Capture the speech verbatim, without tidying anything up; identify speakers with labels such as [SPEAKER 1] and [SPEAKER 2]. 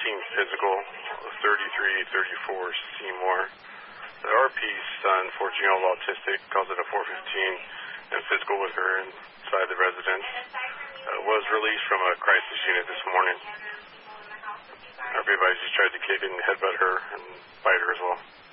[SPEAKER 1] teen physical, thirty-three thirty-four Seymour. The R P's son, fourteen year old autistic, calls it a four fifteen, and physical with her inside the residence. Uh, was released from a crisis unit this morning. Everybody just tried to kick and headbutt her and bite her as well.